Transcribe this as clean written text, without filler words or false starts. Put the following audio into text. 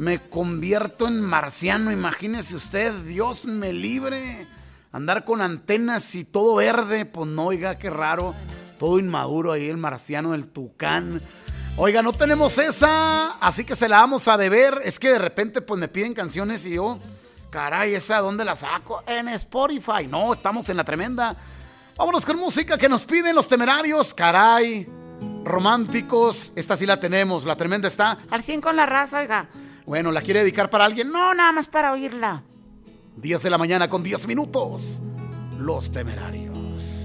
me convierto en marciano, imagínese usted, Dios me libre. Andar con antenas y todo verde, pues no, oiga, qué raro. Todo inmaduro ahí, el marciano del Tucán. Oiga, no tenemos esa, así que se la vamos a deber. Es que de repente pues me piden canciones y yo, caray, ¿esa dónde la saco? En Spotify. No, estamos en la tremenda. Vámonos con música que nos piden los Temerarios. Caray, románticos. Esta sí la tenemos, la tremenda está Al 100 con la raza, oiga. Bueno, ¿la quiere dedicar para alguien? No, nada más para oírla. 10 de la mañana con 10 minutos. Los Temerarios.